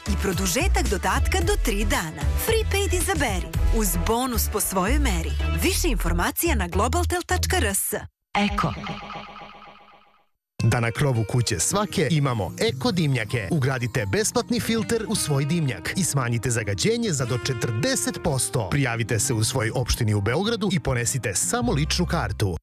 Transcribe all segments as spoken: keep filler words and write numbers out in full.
i produžetak dodatka do tri dana. Free paid izaberi uz bonus po svojoj meri. Više informacija na globaltel tačka r s. Eko. Da na krovu kuće svake imamo eko dimnjake. Ugradite besplatni filter u svoj dimnjak i smanjite zagađenje za do četrdeset posto. Prijavite se u svojoj opštini u Beogradu i ponesite samo ličnu kartu.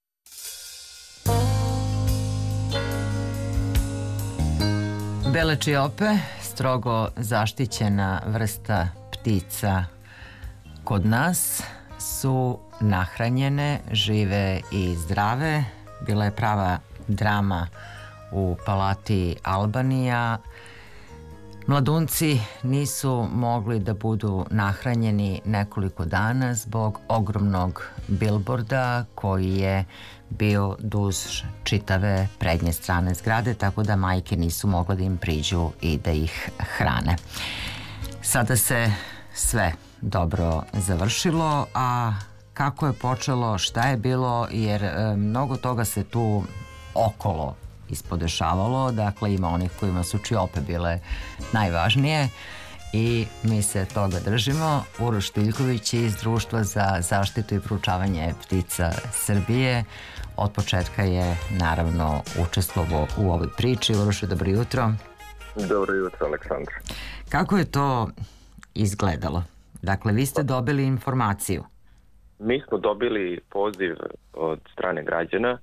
Bele čiope, strogo zaštićena vrsta ptica kod nas, su nahranjene, žive i zdrave. Bila je prava drama u palati Albanija. Mladunci nisu mogli da budu nahranjeni nekoliko dana zbog ogromnog bilborda koji je bio duž čitave prednje strane zgrade, tako da majke nisu mogle da im priđu i da ih hrane. Sada se sve dobro završilo, a kako je počelo, šta je bilo, jer e, mnogo toga se tu okolo ispodešavalo, dakle ima onih kojima su čiope bile najvažnije i mi se toga držimo. Uroš Tiljković iz Društva za zaštitu i proučavanje ptica Srbije od početka je naravno učestvovao u ovoj priči. Uroše, dobro jutro. Dobro jutro, Aleksandra. Kako je to izgledalo? Dakle, vi ste dobili informaciju. Mi smo dobili poziv od strane građana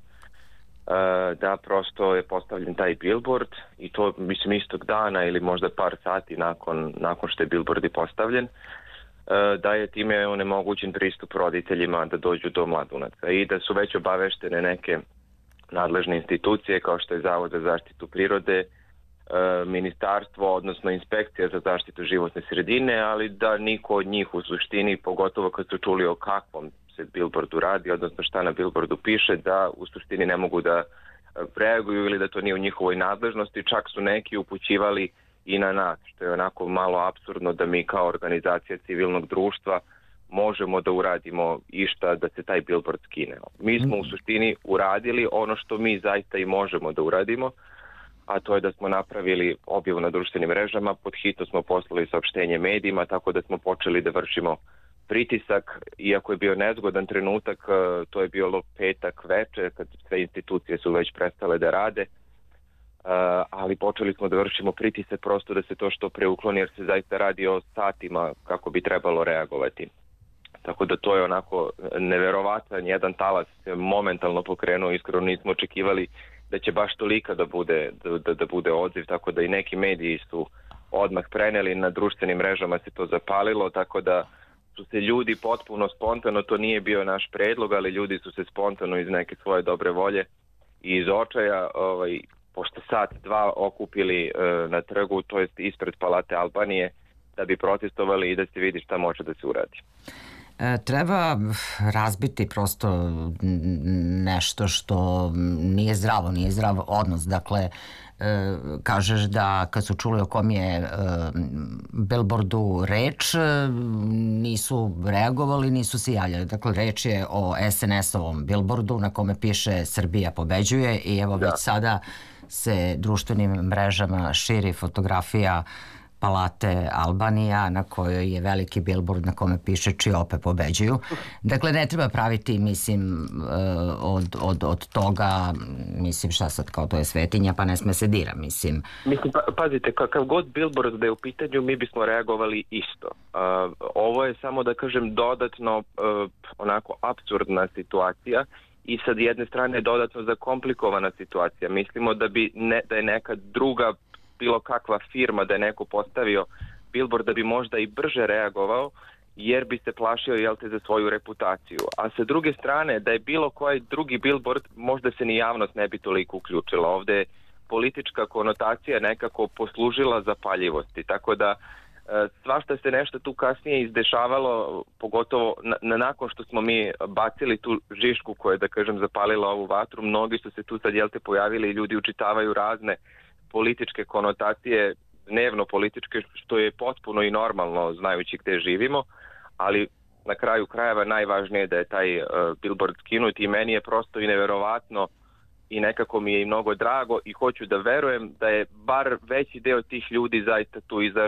da prosto je postavljen taj billboard i to mislim istog dana ili možda par sati nakon, nakon što je billboard i postavljen, da je time onemogućen pristup roditeljima da dođu do mladunaca i da su već obaveštene neke nadležne institucije kao što je Zavod za zaštitu prirode, ministarstvo, odnosno inspekcija za zaštitu životne sredine, ali da niko od njih u suštini, pogotovo kad su čuli o kakvom se billboardu radi, odnosno šta na billboardu piše, da u suštini ne mogu da reaguju ili da to nije u njihovoj nadležnosti. Čak su neki upućivali i na nas, što je onako malo apsurdno da mi kao organizacija civilnog društva možemo da uradimo išta da se taj billboard skine. Mi smo u suštini uradili ono što mi zaista i možemo da uradimo, a to je da smo napravili objavu na društvenim mrežama, pod hitno smo poslali saopštenje medijima, tako da smo počeli da vršimo pritisak, iako je bio nezgodan trenutak, to je bilo petak veče, kad sve institucije su već prestale da rade, ali počeli smo da vršimo pritisak prosto da se to što pre ukloni, jer se zaista radi o satima kako bi trebalo reagovati. Tako da to je onako neverovatan, jedan talas se momentalno pokrenuo, iskreno nismo očekivali da će baš tolika da bude, da, da bude odziv, tako da i neki mediji su odmah preneli, na društvenim mrežama se to zapalilo, tako da su se ljudi potpuno spontano, to nije bio naš predlog, ali ljudi su se spontano iz neke svoje dobre volje i iz očaja, ovaj, pošto sat, dva okupili e, na trgu, to jest ispred palate Albanije, da bi protestovali i da se vidi šta može da se uradi. Treba razbiti prosto nešto što nije zdravo, nije zdrav odnos. Dakle, kažeš da kad su čuli o kom je billboardu reč, nisu reagovali, nisu se javljali. Dakle, reč je o es en es-ovom billboardu na kome piše Srbija pobeđuje i evo već sada se društvenim mrežama širi fotografija palate Albanija na kojoj je veliki billboard na kome piše čiope pobeđuju. Dakle, ne treba praviti, mislim, od, od, od toga, mislim, šta sad, kao to je svetinja, pa ne sme se dira, mislim. Mislim, pa, pazite, kakav god billboard da je u pitanju, mi bismo reagovali isto. Uh, ovo je samo, da kažem, dodatno uh, onako apsurdna situacija i sad jedne strane dodatno zakomplikovana situacija. Mislimo da bi ne, da je neka druga bilo kakva firma, da je neko postavio billboard, da bi možda i brže reagovao, jer bi se plašio, jel te, za svoju reputaciju. A sa druge strane, da je bilo koji drugi billboard, možda se ni javnost ne bi toliko uključila. Ovde je politička konotacija nekako poslužila zapaljivosti, tako da svašta se nešto tu kasnije izdešavalo, pogotovo na, na, nakon što smo mi bacili tu žišku koja je, da kažem, zapalila ovu vatru. Mnogi su se tu sad, jel te, pojavili i ljudi učitavaju razne političke konotacije, dnevno političke, što je potpuno i normalno znajući gde živimo, ali na kraju krajeva najvažnije je da je taj uh, billboard skinut i meni je prosto i neverovatno i nekako mi je i mnogo drago i hoću da verujem da je bar veći deo tih ljudi zaista tu izašao